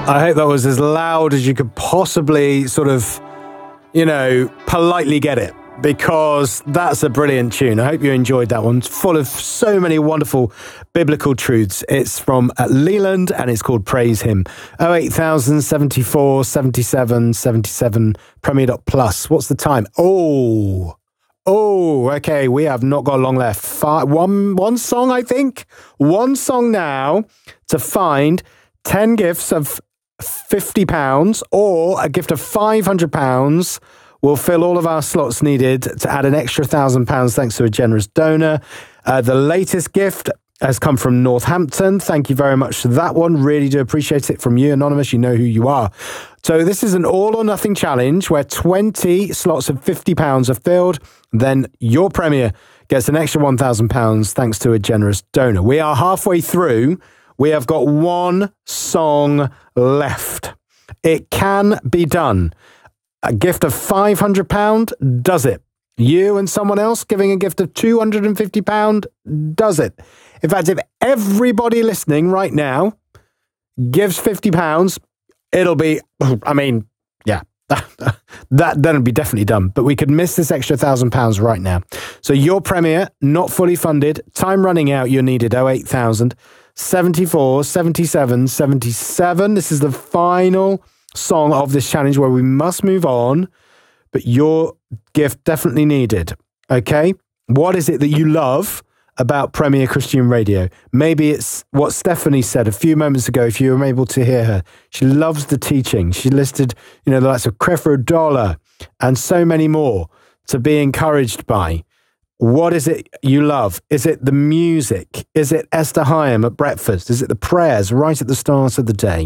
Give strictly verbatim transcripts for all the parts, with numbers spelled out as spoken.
I hope that was as loud as you could possibly sort of, you know, politely get it, because that's a brilliant tune. I hope you enjoyed that one. It's full of so many wonderful biblical truths. It's from Leland and it's called Praise Him. oh eight thousand seventy-four seventy-seven seventy-seven Premier dot plus. What's the time? Oh, oh, okay. We have not got long left. Five, one, one song, I think. One song now to find ten gifts of fifty pounds or a gift of five hundred pounds will fill all of our slots needed to add an extra one thousand pounds thanks to a generous donor. Uh, the latest gift has come from Northampton. Thank you very much for that one. Really do appreciate it from you, Anonymous. You know who you are. So this is an all or nothing challenge where twenty slots of fifty pounds are filled. Then your Premier gets an extra one thousand pounds thanks to a generous donor. We are halfway through. We have got one song left. It can be done. A gift of five hundred pounds does it. You and someone else giving a gift of two hundred fifty pounds does it. In fact, if everybody listening right now gives fifty pounds, it'll be, I mean, yeah, that, that, that'll be definitely done. But we could miss this extra one thousand pounds right now. So your Premier, not fully funded, time running out, you're needed oh eight thousand seventy-four seventy-seven seventy-seven. This is the final song of this challenge where we must move on, but your gift definitely needed. Okay, what is it that you love about Premier Christian Radio? Maybe it's what Stephanie said a few moments ago, if you were able to hear her. She loves the teaching. She listed, you know, the likes of Creflo Dollar and so many more to be encouraged by. What is it you love? Is it the music? Is it Esther Hyam at breakfast? Is it the prayers right at the start of the day?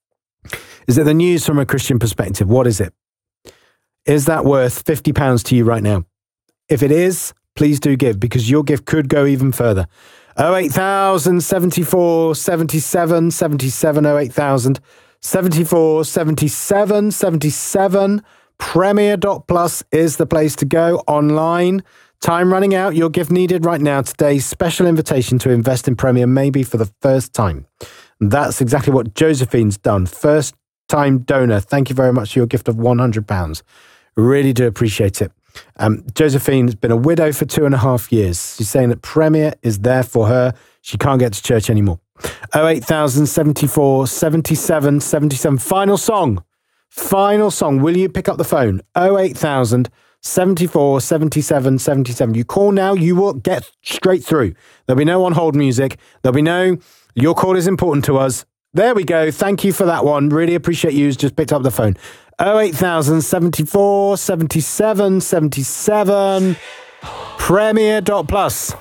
Is it the news from a Christian perspective? What is it? Is that worth fifty pounds to you right now? If it is, please do give, because your gift could go even further. oh eight thousand seventy-four seventy-seven seventy-seven oh eight thousand seventy-four seventy-seven seventy-seven Premier dot plus is the place to go online. Time running out. Your gift needed right now. Today's special invitation to invest in Premier, maybe for the first time. And that's exactly what Josephine's done. First time donor. Thank you very much for your gift of one hundred pounds. Really do appreciate it. Um, Josephine's been a widow for two and a half years. She's saying that Premier is there for her. She can't get to church anymore. oh eight thousand seventy-four seventy-seven seventy-seven. Final song. Final song. Will you pick up the phone? oh eight thousand seventy-four seventy-seven seventy-seven. You call now, you will get straight through. There'll be no on hold music. There'll be no, your call is important to us. There we go. Thank you for that one. Really appreciate you just picked up the phone. oh eight thousand seventy-four seventy-seven seventy-seven Premier dot plus.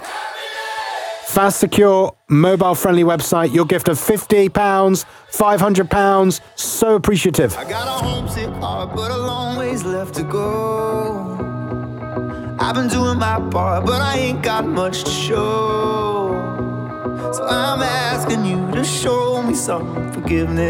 Fast, secure, mobile-friendly website. Your gift of fifty pounds, five hundred pounds. So appreciative. I got a homesick heart, but a long ways left to go. I've been doing my part, but I ain't got much to show. So I'm asking you to show me some forgiveness.